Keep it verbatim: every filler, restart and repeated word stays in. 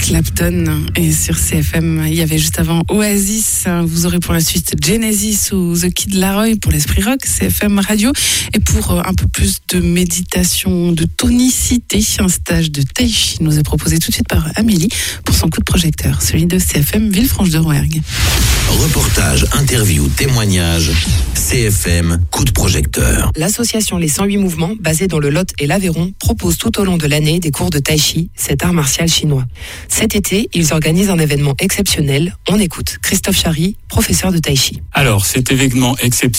Clapton. Et sur C F M, il y avait juste avant Oasis. Vous aurez pour la suite Genesis ou The Kid Laroi pour l'esprit rock, C F M Radio. Et pour un peu plus de méditation, de tonicité, un stage de Tai Chi nous est proposé tout de suite par Amélie pour son coup de projecteur, celui de C F M Villefranche-de-Rouergue. Reportage, interview, témoignage, C F M coup de projecteur. L'association Les cent huit Mouvements, basée dans le Lot et l'Aveyron, propose tout au long de l'année des cours de Tai Chi, cet art martial chinois. Cet été, ils organisent un événement exceptionnel. On écoute Christophe Chary, professeur de Tai Chi. Alors, cet événement exceptionnel